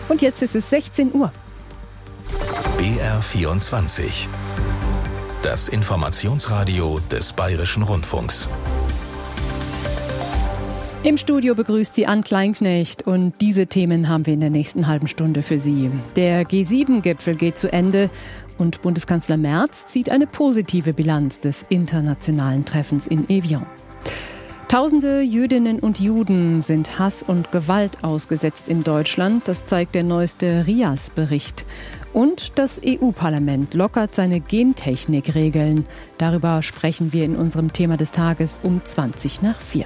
Und jetzt ist es 16 Uhr. BR24. Das Informationsradio des Bayerischen Rundfunks. Im Studio begrüßt sie Ann Kleinknecht und diese Themen haben wir in der nächsten halben Stunde für Sie. Der G7-Gipfel geht zu Ende und Bundeskanzler Merz zieht eine positive Bilanz des internationalen Treffens in Evian. Tausende Jüdinnen und Juden sind Hass und Gewalt ausgesetzt in Deutschland. Das zeigt der neueste RIAS-Bericht. Und das EU-Parlament lockert seine Gentechnik-Regeln. Darüber sprechen wir in unserem Thema des Tages um 4:20.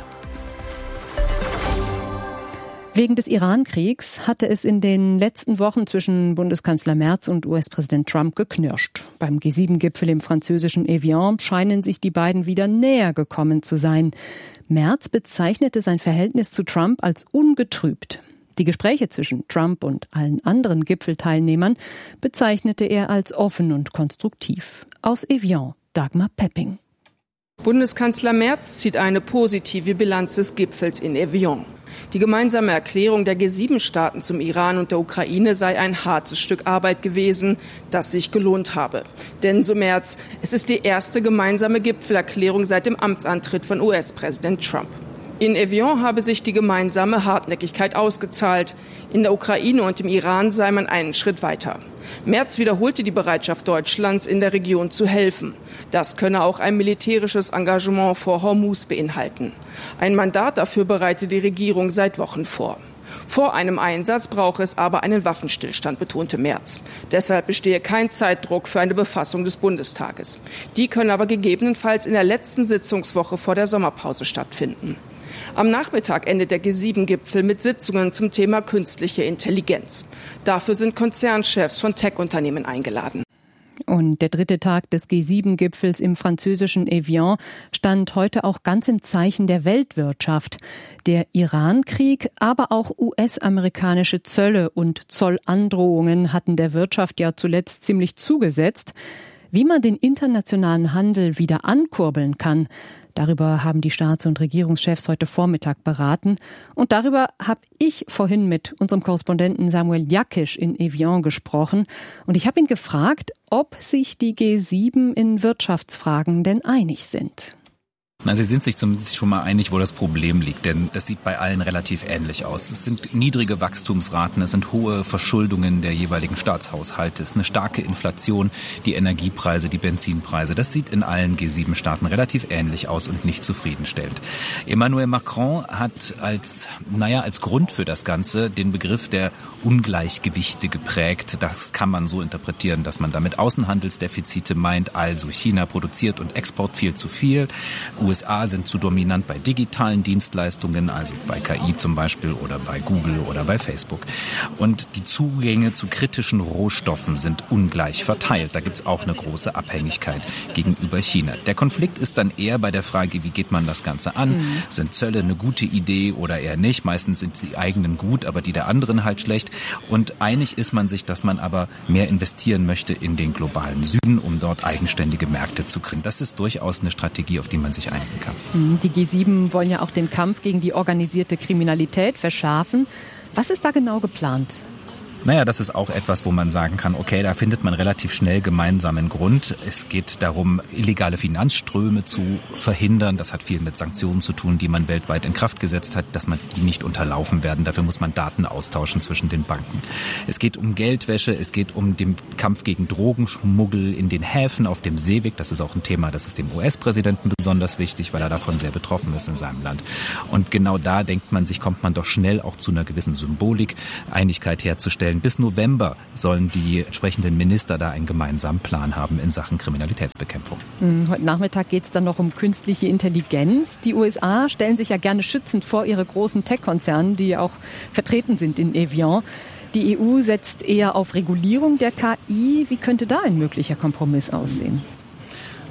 Wegen des Iran-Kriegs hatte es in den letzten Wochen zwischen Bundeskanzler Merz und US-Präsident Trump geknirscht. Beim G7-Gipfel im französischen Evian scheinen sich die beiden wieder näher gekommen zu sein. Merz bezeichnete sein Verhältnis zu Trump als ungetrübt. Die Gespräche zwischen Trump und allen anderen Gipfelteilnehmern bezeichnete er als offen und konstruktiv. Aus Evian, Dagmar Pepping. Bundeskanzler Merz zieht eine positive Bilanz des Gipfels in Evian. Die gemeinsame Erklärung der G7-Staaten zum Iran und der Ukraine sei ein hartes Stück Arbeit gewesen, das sich gelohnt habe. Denn, so Merz, es ist die erste gemeinsame Gipfelerklärung seit dem Amtsantritt von US-Präsident Trump. In Evian habe sich die gemeinsame Hartnäckigkeit ausgezahlt. In der Ukraine und im Iran sei man einen Schritt weiter. Merz wiederholte die Bereitschaft Deutschlands, in der Region zu helfen. Das könne auch ein militärisches Engagement vor Hormuz beinhalten. Ein Mandat dafür bereite die Regierung seit Wochen vor. Vor einem Einsatz brauche es aber einen Waffenstillstand, betonte Merz. Deshalb bestehe kein Zeitdruck für eine Befassung des Bundestages. Die könne aber gegebenenfalls in der letzten Sitzungswoche vor der Sommerpause stattfinden. Am Nachmittag endet der G7-Gipfel mit Sitzungen zum Thema künstliche Intelligenz. Dafür sind Konzernchefs von Tech-Unternehmen eingeladen. Und der dritte Tag des G7-Gipfels im französischen Evian stand heute auch ganz im Zeichen der Weltwirtschaft. Der Iran-Krieg, aber auch US-amerikanische Zölle und Zollandrohungen hatten der Wirtschaft ja zuletzt ziemlich zugesetzt. Wie man den internationalen Handel wieder ankurbeln kann, darüber haben die Staats- und Regierungschefs heute Vormittag beraten. Und darüber habe ich vorhin mit unserem Korrespondenten Samuel Jakisch in Evian gesprochen. Und ich habe ihn gefragt, ob sich die G7 in Wirtschaftsfragen denn einig sind. Na, sie sind sich zumindest schon mal einig, wo das Problem liegt, denn das sieht bei allen relativ ähnlich aus. Es sind niedrige Wachstumsraten, es sind hohe Verschuldungen der jeweiligen Staatshaushalte, es ist eine starke Inflation, die Energiepreise, die Benzinpreise. Das sieht in allen G7-Staaten relativ ähnlich aus und nicht zufriedenstellend. Emmanuel Macron hat als Grund für das Ganze den Begriff der Ungleichgewichte geprägt. Das kann man so interpretieren, dass man damit Außenhandelsdefizite meint, also China produziert und exportiert viel zu viel. USA sind zu dominant bei digitalen Dienstleistungen, also bei KI zum Beispiel oder bei Google oder bei Facebook. Und die Zugänge zu kritischen Rohstoffen sind ungleich verteilt. Da gibt es auch eine große Abhängigkeit gegenüber China. Der Konflikt ist dann eher bei der Frage, wie geht man das Ganze an? Sind Zölle eine gute Idee oder eher nicht? Meistens sind die eigenen gut, aber die der anderen halt schlecht. Und einig ist man sich, dass man aber mehr investieren möchte in den globalen Süden, um dort eigenständige Märkte zu kriegen. Das ist durchaus eine Strategie, auf die man sich einigen kann. Die G7 wollen ja auch den Kampf gegen die organisierte Kriminalität verschärfen. Was ist da genau geplant? Naja, das ist auch etwas, wo man sagen kann, okay, da findet man relativ schnell gemeinsamen Grund. Es geht darum, illegale Finanzströme zu verhindern. Das hat viel mit Sanktionen zu tun, die man weltweit in Kraft gesetzt hat, dass man die nicht unterlaufen werden. Dafür muss man Daten austauschen zwischen den Banken. Es geht um Geldwäsche, es geht um den Kampf gegen Drogenschmuggel in den Häfen auf dem Seeweg. Das ist auch ein Thema, das ist dem US-Präsidenten besonders wichtig, weil er davon sehr betroffen ist in seinem Land. Und genau da denkt man sich, kommt man doch schnell auch zu einer gewissen Symbolik, Einigkeit herzustellen. Bis November sollen die entsprechenden Minister da einen gemeinsamen Plan haben in Sachen Kriminalitätsbekämpfung. Heute Nachmittag geht es dann noch um künstliche Intelligenz. Die USA stellen sich ja gerne schützend vor ihre großen Tech-Konzerne, die auch vertreten sind in Evian. Die EU setzt eher auf Regulierung der KI. Wie könnte da ein möglicher Kompromiss aussehen?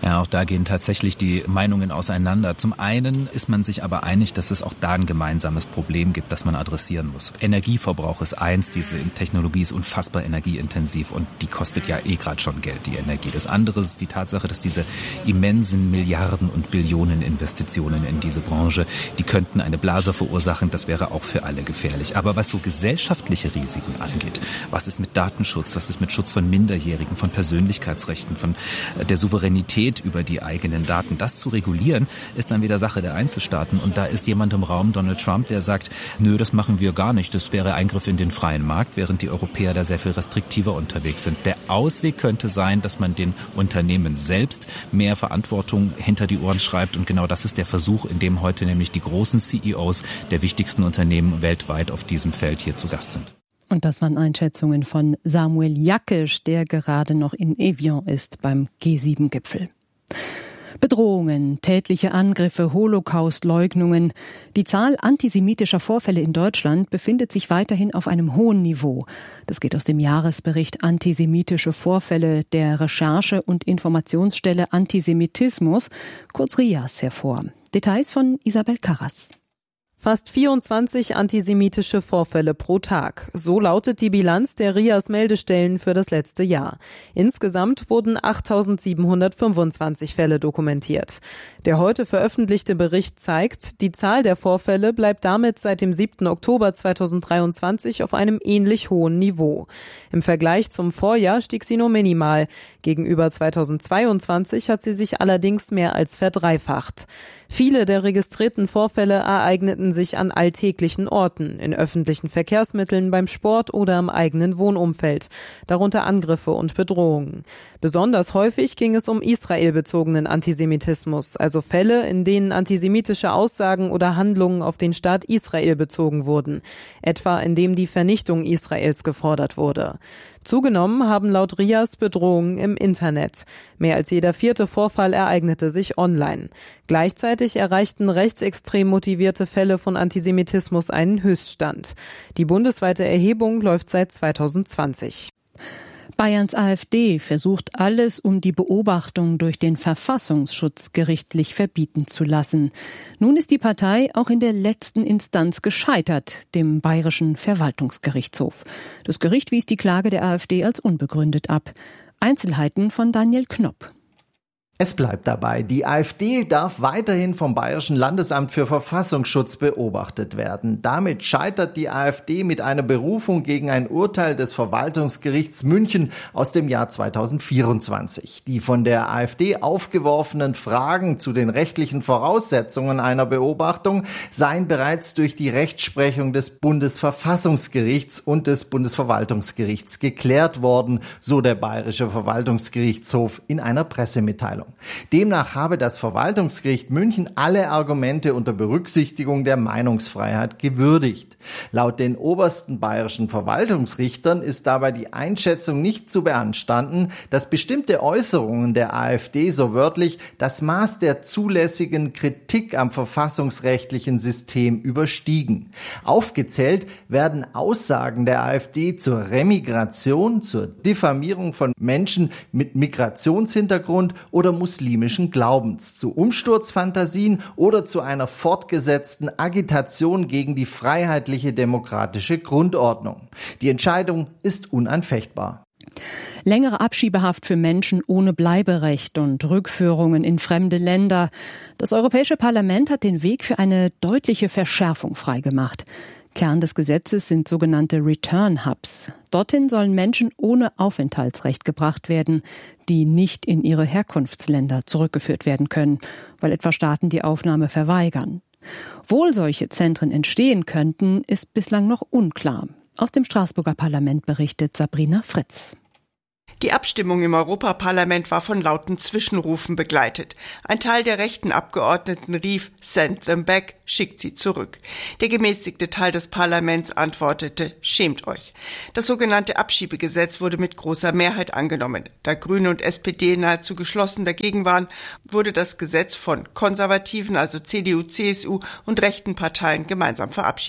Ja, auch da gehen tatsächlich die Meinungen auseinander. Zum einen ist man sich aber einig, dass es auch da ein gemeinsames Problem gibt, das man adressieren muss. Energieverbrauch ist eins, diese Technologie ist unfassbar energieintensiv und die kostet ja gerade schon Geld, die Energie. Das andere ist die Tatsache, dass diese immensen Milliarden und Billionen Investitionen in diese Branche, die könnten eine Blase verursachen, das wäre auch für alle gefährlich. Aber was so gesellschaftliche Risiken angeht, was ist mit Datenschutz, was ist mit Schutz von Minderjährigen, von Persönlichkeitsrechten, von der Souveränität über die eigenen Daten, das zu regulieren, ist dann wieder Sache der Einzelstaaten. Und da ist jemand im Raum, Donald Trump, der sagt, nö, das machen wir gar nicht, das wäre Eingriff in den freien Markt, während die Europäer da sehr viel restriktiver unterwegs sind. Der Ausweg könnte sein, dass man den Unternehmen selbst mehr Verantwortung hinter die Ohren schreibt. Und genau das ist der Versuch, in dem heute nämlich die großen CEOs der wichtigsten Unternehmen weltweit auf diesem Feld hier zu Gast sind. Und das waren Einschätzungen von Samuel Jackisch, der gerade noch in Evian ist beim G7-Gipfel. Bedrohungen, tätliche Angriffe, Holocaust-Leugnungen. Die Zahl antisemitischer Vorfälle in Deutschland befindet sich weiterhin auf einem hohen Niveau. Das geht aus dem Jahresbericht Antisemitische Vorfälle der Recherche- und Informationsstelle Antisemitismus, kurz RIAS, hervor. Details von Isabel Karras. Fast 24 antisemitische Vorfälle pro Tag. So lautet die Bilanz der RIAS-Meldestellen für das letzte Jahr. Insgesamt wurden 8.725 Fälle dokumentiert. Der heute veröffentlichte Bericht zeigt, die Zahl der Vorfälle bleibt damit seit dem 7. Oktober 2023 auf einem ähnlich hohen Niveau. Im Vergleich zum Vorjahr stieg sie nur minimal. Gegenüber 2022 hat sie sich allerdings mehr als verdreifacht. Viele der registrierten Vorfälle ereigneten sich an alltäglichen Orten, in öffentlichen Verkehrsmitteln, beim Sport oder im eigenen Wohnumfeld, darunter Angriffe und Bedrohungen. Besonders häufig ging es um israelbezogenen Antisemitismus, also Fälle, in denen antisemitische Aussagen oder Handlungen auf den Staat Israel bezogen wurden, etwa indem die Vernichtung Israels gefordert wurde. Zugenommen haben laut RIAS Bedrohungen im Internet. Mehr als jeder 4. Vorfall ereignete sich online. Gleichzeitig erreichten rechtsextrem motivierte Fälle von Antisemitismus einen Höchststand. Die bundesweite Erhebung läuft seit 2020. Bayerns AfD versucht alles, um die Beobachtung durch den Verfassungsschutz gerichtlich verbieten zu lassen. Nun ist die Partei auch in der letzten Instanz gescheitert, dem Bayerischen Verwaltungsgerichtshof. Das Gericht wies die Klage der AfD als unbegründet ab. Einzelheiten von Daniel Knopp. Es bleibt dabei, die AfD darf weiterhin vom Bayerischen Landesamt für Verfassungsschutz beobachtet werden. Damit scheitert die AfD mit einer Berufung gegen ein Urteil des Verwaltungsgerichts München aus dem Jahr 2024. Die von der AfD aufgeworfenen Fragen zu den rechtlichen Voraussetzungen einer Beobachtung seien bereits durch die Rechtsprechung des Bundesverfassungsgerichts und des Bundesverwaltungsgerichts geklärt worden, so der Bayerische Verwaltungsgerichtshof in einer Pressemitteilung. Demnach habe das Verwaltungsgericht München alle Argumente unter Berücksichtigung der Meinungsfreiheit gewürdigt. Laut den obersten bayerischen Verwaltungsrichtern ist dabei die Einschätzung nicht zu beanstanden, dass bestimmte Äußerungen der AfD so wörtlich das Maß der zulässigen Kritik am verfassungsrechtlichen System überstiegen. Aufgezählt werden Aussagen der AfD zur Remigration, zur Diffamierung von Menschen mit Migrationshintergrund oder muslimischen Glaubens, zu Umsturzfantasien oder zu einer fortgesetzten Agitation gegen die freiheitliche demokratische Grundordnung. Die Entscheidung ist unanfechtbar. Längere Abschiebehaft für Menschen ohne Bleiberecht und Rückführungen in fremde Länder. Das Europäische Parlament hat den Weg für eine deutliche Verschärfung freigemacht. Kern des Gesetzes sind sogenannte Return Hubs. Dorthin sollen Menschen ohne Aufenthaltsrecht gebracht werden, die nicht in ihre Herkunftsländer zurückgeführt werden können, weil etwa Staaten die Aufnahme verweigern. Wohl solche Zentren entstehen könnten, ist bislang noch unklar. Aus dem Straßburger Parlament berichtet Sabrina Fritz. Die Abstimmung im Europaparlament war von lauten Zwischenrufen begleitet. Ein Teil der rechten Abgeordneten rief, "Send them back", schickt sie zurück. Der gemäßigte Teil des Parlaments antwortete, "Schämt euch". Das sogenannte Abschiebegesetz wurde mit großer Mehrheit angenommen. Da Grüne und SPD nahezu geschlossen dagegen waren, wurde das Gesetz von konservativen, also CDU, CSU und rechten Parteien gemeinsam verabschiedet.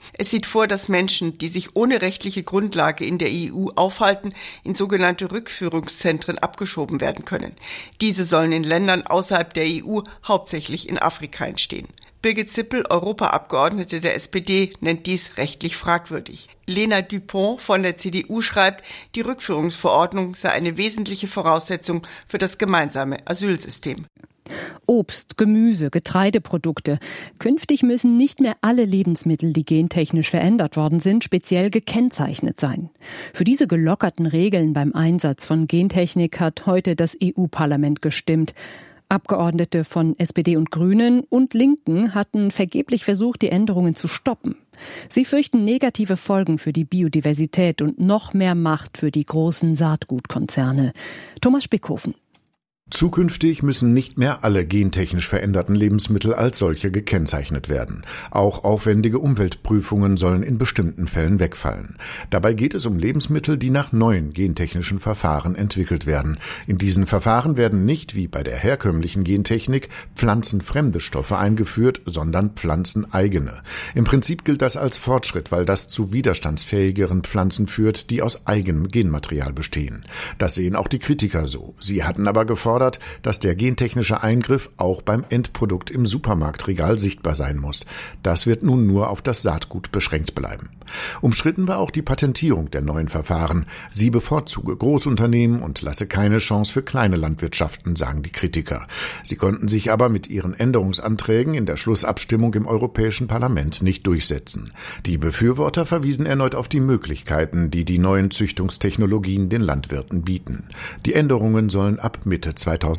Es sieht vor, dass Menschen, die sich ohne rechtliche Grundlage in der EU aufhalten, in sogenannte Rückführungszentren abgeschoben werden können. Diese sollen in Ländern außerhalb der EU, hauptsächlich in Afrika, entstehen. Birgit Zippel, Europaabgeordnete der SPD, nennt dies rechtlich fragwürdig. Lena Dupont von der CDU schreibt, die Rückführungsverordnung sei eine wesentliche Voraussetzung für das gemeinsame Asylsystem. Obst, Gemüse, Getreideprodukte. Künftig müssen nicht mehr alle Lebensmittel, die gentechnisch verändert worden sind, speziell gekennzeichnet sein. Für diese gelockerten Regeln beim Einsatz von Gentechnik hat heute das EU-Parlament gestimmt. Abgeordnete von SPD und Grünen und Linken hatten vergeblich versucht, die Änderungen zu stoppen. Sie fürchten negative Folgen für die Biodiversität und noch mehr Macht für die großen Saatgutkonzerne. Thomas Spickhofen. Zukünftig müssen nicht mehr alle gentechnisch veränderten Lebensmittel als solche gekennzeichnet werden. Auch aufwendige Umweltprüfungen sollen in bestimmten Fällen wegfallen. Dabei geht es um Lebensmittel, die nach neuen gentechnischen Verfahren entwickelt werden. In diesen Verfahren werden nicht, wie bei der herkömmlichen Gentechnik, pflanzenfremde Stoffe eingeführt, sondern pflanzeneigene. Im Prinzip gilt das als Fortschritt, weil das zu widerstandsfähigeren Pflanzen führt, die aus eigenem Genmaterial bestehen. Das sehen auch die Kritiker so. Sie hatten aber gefordert, dass der gentechnische Eingriff auch beim Endprodukt im Supermarktregal sichtbar sein muss. Das wird nun nur auf das Saatgut beschränkt bleiben. Umstritten war auch die Patentierung der neuen Verfahren. Sie bevorzuge Großunternehmen und lasse keine Chance für kleine Landwirtschaften, sagen die Kritiker. Sie konnten sich aber mit ihren Änderungsanträgen in der Schlussabstimmung im Europäischen Parlament nicht durchsetzen. Die Befürworter verwiesen erneut auf die Möglichkeiten, die die neuen Züchtungstechnologien den Landwirten bieten. DieÄnderungen sollen ab Mitte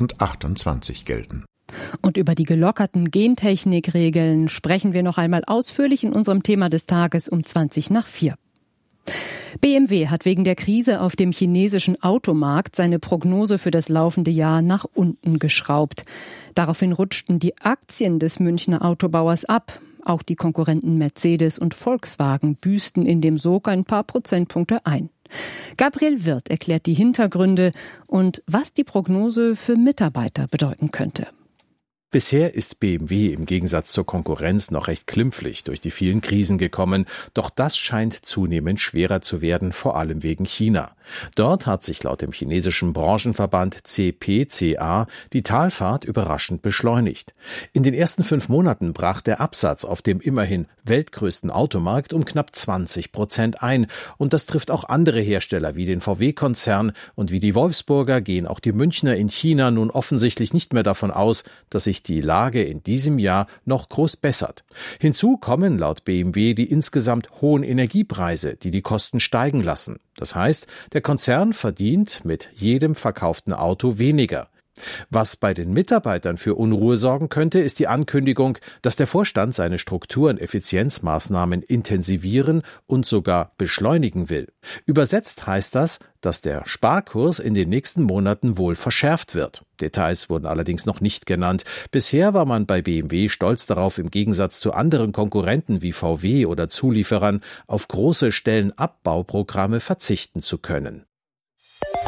2028 gelten. Und über die gelockerten Gentechnikregeln sprechen wir noch einmal ausführlich in unserem Thema des Tages um 4:20. BMW hat wegen der Krise auf dem chinesischen Automarkt seine Prognose für das laufende Jahr nach unten geschraubt. Daraufhin rutschten die Aktien des Münchner Autobauers ab. Auch die Konkurrenten Mercedes und Volkswagen büßten in dem Sog ein paar Prozentpunkte ein. Gabriel Wirth erklärt die Hintergründe und was die Prognose für Mitarbeiter bedeuten könnte. Bisher ist BMW im Gegensatz zur Konkurrenz noch recht glimpflich durch die vielen Krisen gekommen, doch das scheint zunehmend schwerer zu werden, vor allem wegen China. Dort hat sich laut dem chinesischen Branchenverband CPCA die Talfahrt überraschend beschleunigt. In den ersten 5 Monaten brach der Absatz auf dem immerhin weltgrößten Automarkt um knapp 20% ein. Und das trifft auch andere Hersteller wie den VW-Konzern, und wie die Wolfsburger gehen auch die Münchner in China nun offensichtlich nicht mehr davon aus, dass sich die Lage in diesem Jahr noch groß bessert. Hinzu kommen laut BMW die insgesamt hohen Energiepreise, die die Kosten steigen lassen. Das heißt, der Konzern verdient mit jedem verkauften Auto weniger. Was bei den Mitarbeitern für Unruhe sorgen könnte, ist die Ankündigung, dass der Vorstand seine Struktur- und Effizienzmaßnahmen intensivieren und sogar beschleunigen will. Übersetzt heißt das, dass der Sparkurs in den nächsten Monaten wohl verschärft wird. Details wurden allerdings noch nicht genannt. Bisher war man bei BMW stolz darauf, im Gegensatz zu anderen Konkurrenten wie VW oder Zulieferern auf große Stellenabbauprogramme verzichten zu können.